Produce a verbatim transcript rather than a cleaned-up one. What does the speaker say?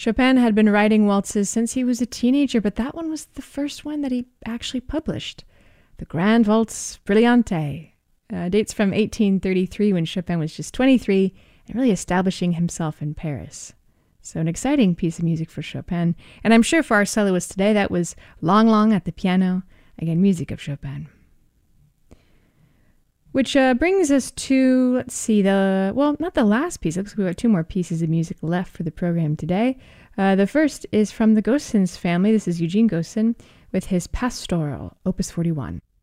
Chopin had been writing waltzes since he was a teenager, but that one was the first one that he actually published. The Grand Waltz Brillante uh, dates from eighteen thirty-three, when Chopin was just twenty-three and really establishing himself in Paris. So an exciting piece of music for Chopin. And I'm sure for our soloist today, that was Long Long at the piano. Again, music of Chopin. Which uh, brings us to, let's see, the, well, not the last piece. Looks like we've got two more pieces of music left for the program today. Uh, the first is from the Gossens family. This is Eugene Gossen with his Pastoral, Opus forty-one.